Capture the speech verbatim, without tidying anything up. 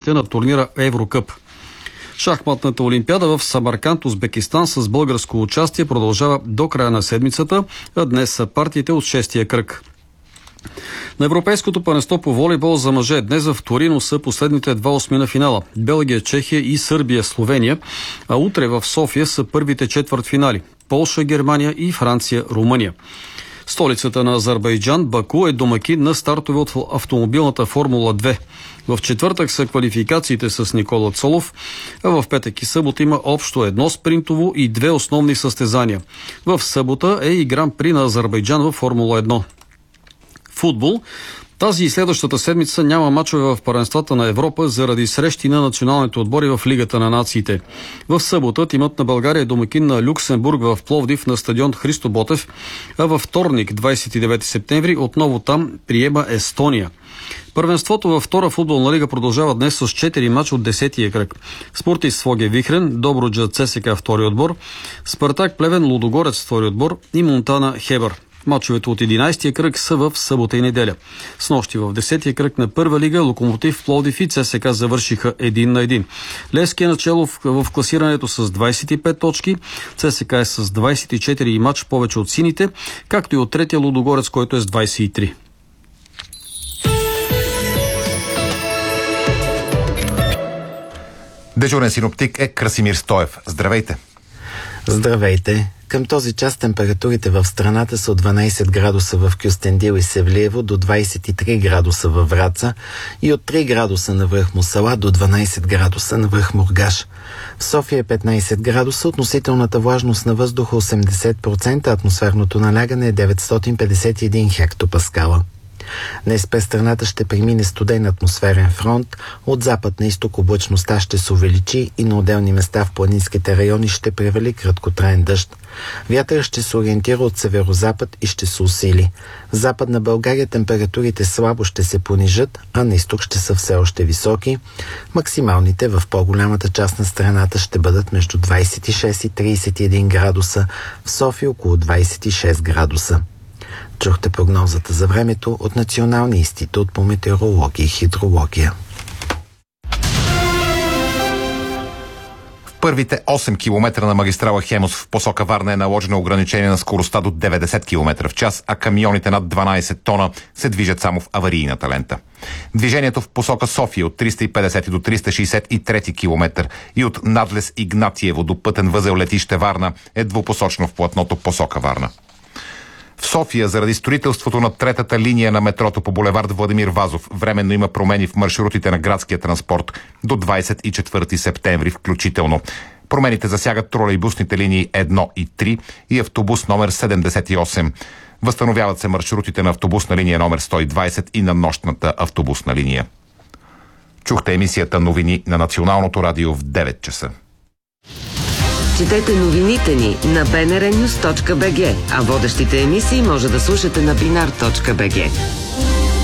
финалите на турнира Еврокъп. Шахматната олимпиада в Самарканд, Узбекистан с българско участие продължава до края на седмицата, а днес са партиите от шестия кръг. На Европейското първенство по волейбол за мъже днес в Торино са последните два осмина финала – Белгия, Чехия и Сърбия, Словения, а утре в София са първите четвъртфинали – Полша, Германия и Франция, Румъния. Столицата на Азербайджан, Баку, е домакин на стартове от автомобилната Формула две. В четвъртък са квалификациите с Никола Цолов, а в петък и събота има общо едно спринтово и две основни състезания. В събота е и Гран-при на Азербайджан в Формула едно. Футбол. Тази и следващата седмица няма мачове в първенствата на Европа заради срещи на националните отбори в Лигата на нациите. В събота тимът на България е домакин на Люксембург в Пловдив на стадион Христо Ботев, а във вторник, двадесет и девети септември, отново там приема Естония. Първенството във втора футболна лига продължава днес с четири мача от десетия кръг. Спортист Своге Вихрен, Добруджа ЦСКА втори отбор, Спартак Плевен Лудогорец втори отбор и Монтана Хебър. Мачовете от единадесетия кръг са в събота и неделя. Снощи в десетия кръг на първа лига Локомотив, Пловдив и ЦСКА завършиха един на един. Левски е начало в, в класирането с двадесет и пет точки, ЦСКА е с двадесет и четири и мач повече от сините, както и от третия Лудогорец, който е с двадесет и три. Дежурен синоптик е Красимир Стоев. Здравейте! Здравейте! Към този час температурите в страната са от дванадесет градуса в Кюстендил и Севлиево до двадесет и три градуса във Враца и от три градуса на връх Мусала до дванадесет градуса на връх Мургаш. В София е петнадесет градуса, относителната влажност на въздуха осемдесет процента, атмосферното налягане е деветстотин петдесет и един хектопаскала. Днес през страната ще премине студен атмосферен фронт. От запад на изток облачността ще се увеличи и на отделни места в планинските райони ще превали краткотраен дъжд. Вятърът ще се ориентира от северозапад и ще се усили. В Западна България температурите слабо ще се понижат, а на изток ще са все още високи. Максималните в по-голямата част на страната ще бъдат между двадесет и шест и тридесет и един градуса, в София около двадесет и шест градуса. Чухте прогнозата за времето от Националния институт по метеорология и хидрология. В първите осем километра на магистрала Хемус в посока Варна е наложено ограничение на скоростта до деветдесет километра в час, а камионите над дванадесет тона се движат само в аварийната лента. Движението в посока София от триста и петдесет до триста шейсет и трети километър и от надлез Игнатиево до пътен възел летище Варна е двупосочно в платното посока Варна. В София, заради строителството на третата линия на метрото по булевард Владимир Вазов, временно има промени в маршрутите на градския транспорт до двадесет и четвърти септември включително. Промените засягат тролейбусните линии едно и три и автобус номер седемдесет и осем. Възстановяват се маршрутите на автобусна линия номер сто и двадесет и на нощната автобусна линия. Чухте емисията новини на Националното радио в девет часа. Четете новините ни на би ен ар нюз точка би джи, а водещите емисии може да слушате на бинар точка би джи.